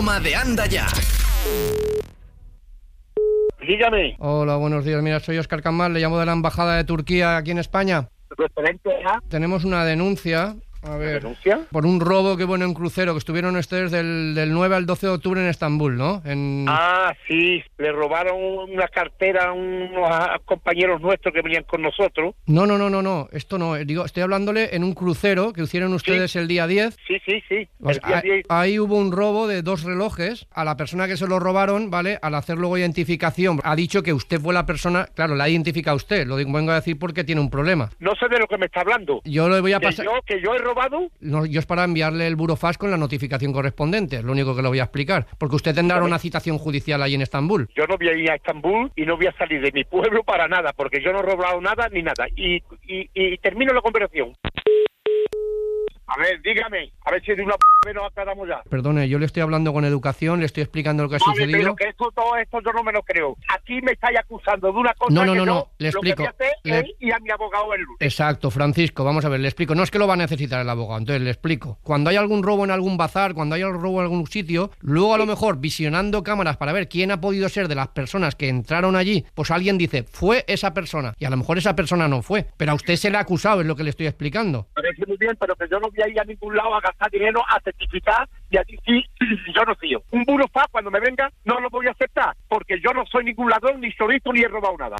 Broma de Anda Ya. Dígame. Hola, buenos días. Mira, soy Óscar Campbell, le llamo de la Embajada de Turquía aquí en España. Referente a... Tenemos una denuncia. A ver, ¿Denuncia? por un robo que hubo en un crucero, que estuvieron ustedes del 9 al 12 de octubre en Estambul, ¿no? Ah, sí, le robaron una cartera a unos compañeros nuestros que venían con nosotros. No, esto no, digo, estoy hablándole en un crucero que hicieron ustedes el día 10. Sí. Pues El día 10. ahí hubo un robo de 2 relojes. A la persona que se lo robaron, ¿vale? Al hacer luego identificación, ha dicho que usted fue la persona, claro, la ha identificado usted, lo vengo a decir porque tiene un problema. No sé de lo que me está hablando. Yo le voy a pasar... ¿Que yo he robado? No, yo es para enviarle el burofax con la notificación correspondiente, es lo único que le voy a explicar. Porque usted tendrá una citación judicial ahí en Estambul. Yo no voy a ir a Estambul y no voy a salir de mi pueblo para nada, porque yo no he robado nada ni nada. Y termino la conversación. A ver, dígame, a ver si de una vez nos aclaramos ya. Perdone, yo le estoy hablando con educación, le estoy explicando lo que ha sucedido. Pero que todo esto yo no me lo creo. Aquí me estáis acusando de una cosa No, le le explico. Lo que voy a hacer es ir a mi abogado el lunes. Exacto, Francisco, vamos a ver, le explico. No es que lo va a necesitar el abogado, entonces le explico. Cuando hay algún robo en algún bazar, cuando hay algún robo en algún sitio, luego a lo mejor visionando cámaras para ver quién ha podido ser de las personas que entraron allí, pues alguien dice, fue esa persona, y a lo mejor esa persona no fue, pero a usted se le ha acusado, es lo que le estoy explicando. Parece muy bien, pero que yo no voy a ir a ningún lado a gastar dinero a certificar y a decir yo no fío. Un burofax cuando me venga no lo voy a aceptar, porque yo no soy ningún ladrón, ni solito, ni he robado nada.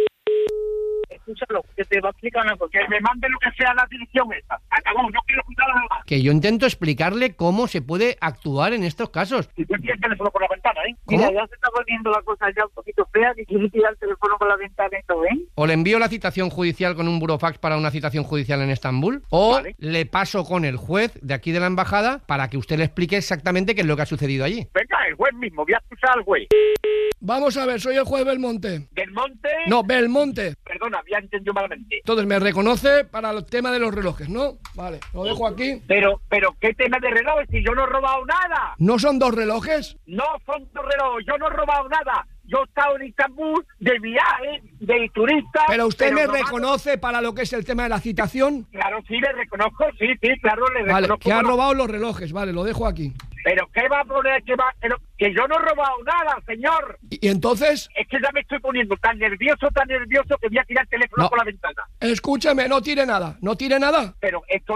Escúchalo, que te va a explicar una cosa. Que me mande lo que sea la dirección esta. Acabó, no quiero escuchar nada. Que yo intento explicarle cómo se puede actuar en estos casos. Y tú tienes el teléfono por la ventana, ¿eh? ¿Cómo? Mira, ya se está poniendo la cosa ya un poquito fea, que quiere tirar el teléfono por la ventana y todo, ¿eh? O le envío la citación judicial con un burofax para una citación judicial en Estambul, o Vale. le paso con el juez de aquí de la embajada para que usted le explique exactamente qué es lo que ha sucedido allí. Venga, el juez mismo, voy a escuchar al juez. Vamos a ver, soy el juez Belmonte. ¿Del Monte? No, Belmonte. Perdona, había entendido malamente. Entonces me reconoce para el tema de los relojes, ¿no? Vale, lo dejo aquí. Pero, ¿qué tema de relojes? Si yo no he robado nada. ¿No son 2 relojes? No son relojes, yo no he robado nada. Yo he estado en Estambul de viaje, de turista. Pero usted me robado... reconoce para lo que es el tema de la citación. Claro, sí, le reconozco, sí, claro, le Vale, reconozco. que ha robado los relojes, vale, lo dejo aquí. Pero ¿qué va a poner? Que yo no he robado nada, señor. Y entonces, Es que ya me estoy poniendo tan nervioso que voy a tirar el teléfono No. por la ventana. escúcheme, no tire nada, no tire nada. Pero esto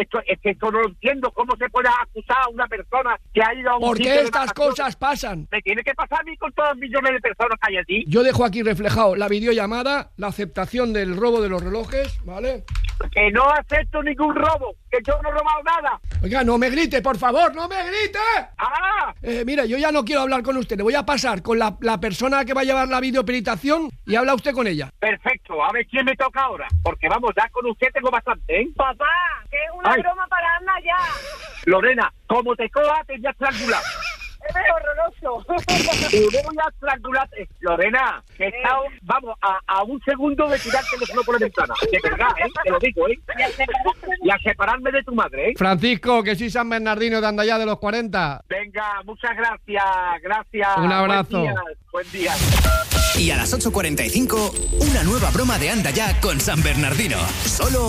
no lo entiendo. ¿Cómo se puede acusar a una persona que ha ido a un ¿Por sitio qué de estas vacaciones? cosas pasan? Me tiene que pasar a mí con todos los millones de personas que hay allí. Yo dejo aquí reflejado la videollamada, la aceptación del robo de los relojes, ¿vale? Que no acepto ningún robo, que yo no he robado nada. Oiga, no me grite, por favor, no me grite. ¡Ah! Mire, yo ya no quiero hablar con usted, le voy a pasar con la persona que va a llevar la videoperitación y habla usted con ella. Perfecto, a ver quién me toca ahora. Porque vamos, ya con usted tengo bastante, ¿eh? Papá, que es una Ay. broma para Anda Ya. Lorena, como te coja, te voy a estrangular. Es horroroso. Te voy a estrangularte. Lorena, que he estado, vamos, a un segundo de tirar el teléfono por la ventana. De verdad, ¿eh? Te lo digo, ¿eh? Y a separarme de tu madre, ¿eh? Francisco, que soy San Bernardino de Andayá de los 40. Venga, muchas gracias, gracias. Un abrazo. Buen día. Y a las 8:45, una nueva broma de Anda Ya con San Bernardino. Solo